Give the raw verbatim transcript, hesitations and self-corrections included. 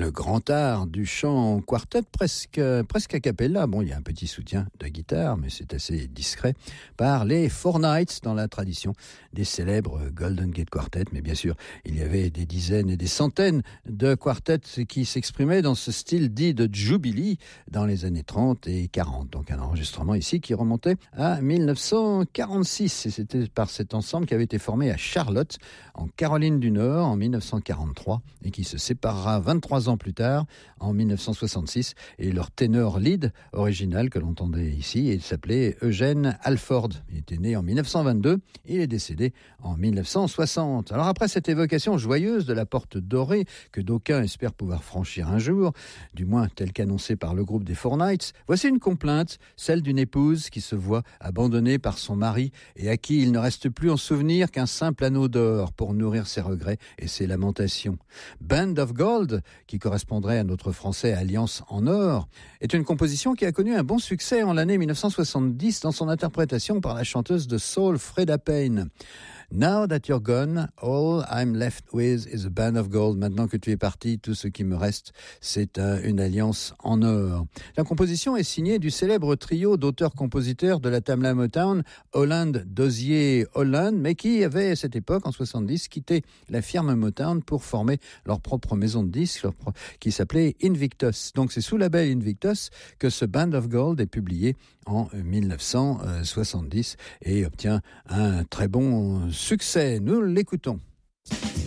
le grand art du chant quartet, presque, presque a cappella. Bon, il y a un petit soutien de guitare, mais c'est assez discret, par les Four Knights dans la tradition des célèbres Golden Gate Quartet. Mais bien sûr, il y avait des dizaines et des centaines de quartets qui s'exprimaient dans ce style dit de Jubilee dans les années trente et quarante. Donc un enregistrement ici qui remontait à dix-neuf cent quarante-six. Et c'était par cet ensemble qui avait été formé à Charlotte, en Caroline du Nord, en dix-neuf cent quarante-trois, et qui se séparera vingt-trois ans plus tard, en dix-neuf cent soixante-six. Et leur ténor lead original que l'on entendait ici, il s'appelait Eugène Halford. Il était né en dix-neuf cent vingt-deux, il est décédé en dix-neuf cent soixante. Alors après cette évocation joyeuse de la porte dorée que d'aucuns espèrent pouvoir franchir un jour, du moins telle qu'annoncée par le groupe des Four Knights, voici une complainte, celle d'une épouse qui se voit abandonnée par son mari et à qui il ne reste plus en souvenir qu'un simple anneau d'or pour nourrir ses regrets et ses lamentations. Band of Gold, qui correspondrait à notre français Alliance en or, est une composition qui a connu un bon succès en l'année dix-neuf cent soixante-dix dans son interprétation par la chanteuse de soul Freda Payne. Now that you're gone, all I'm left with is a band of gold. Maintenant que tu es parti, tout ce qui me reste, c'est euh, une alliance en or. La composition est signée du célèbre trio d'auteurs-compositeurs de la Tamla Motown, Holland, Dozier, Holland, mais qui avait à cette époque, en soixante-dix, quitté la firme Motown pour former leur propre maison de disques, leur pro- qui s'appelait Invictus. Donc c'est sous label Invictus que ce Band of Gold est publié en dix-neuf cent soixante-dix et obtient un très bon succès. Nous l'écoutons.